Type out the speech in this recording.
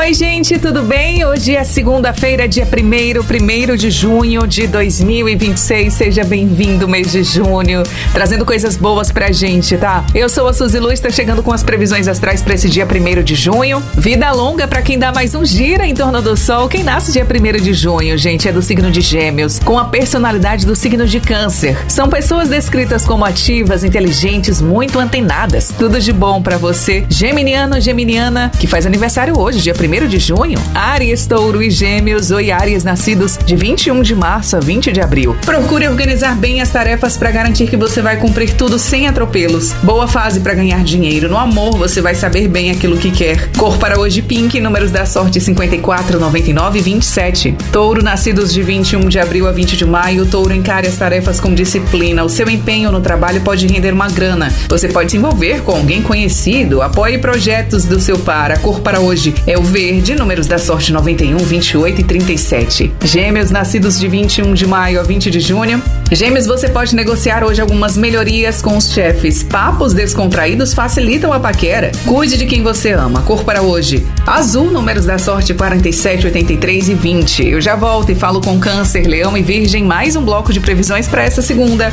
Oi, gente, tudo bem? Hoje é segunda-feira, dia 1º de junho de 2026. Seja bem-vindo, mês de junho, trazendo coisas boas pra gente, tá? Eu sou a Suzy Lu, estou chegando com as previsões astrais pra esse dia 1º de junho. Vida longa pra quem dá mais um giro em torno do sol. Quem nasce dia 1º de junho, gente, é do signo de Gêmeos, com a personalidade do signo de Câncer. São pessoas descritas como ativas, inteligentes, muito antenadas. Tudo de bom pra você, geminiano, geminiana, que faz aniversário hoje, dia 1º de junho. Áries, Touro e Gêmeos. Oi, Áries, nascidos de 21 de março a 20 de abril. Procure organizar bem as tarefas para garantir que você vai cumprir tudo sem atropelos. Boa fase para ganhar dinheiro. No amor, você vai saber bem aquilo que quer. Cor para hoje, pink. Números da sorte, 54, 99 e 27. Touro, nascidos de 21 de abril a 20 de maio. Touro, encare as tarefas com disciplina. O seu empenho no trabalho pode render uma grana. Você pode se envolver com alguém conhecido. Apoie projetos do seu par. A cor para hoje é o verde. Números da sorte, 91, 28 e 37. Gêmeos, nascidos de 21 de maio a 20 de junho. Gêmeos, você pode negociar hoje algumas melhorias com os chefes. Papos descontraídos facilitam a paquera. Cuide de quem você ama. Cor para hoje, azul. Números da sorte, 47, 83 e 20. Eu já volto e falo com Câncer, Leão e Virgem. Mais um bloco de previsões para essa segunda.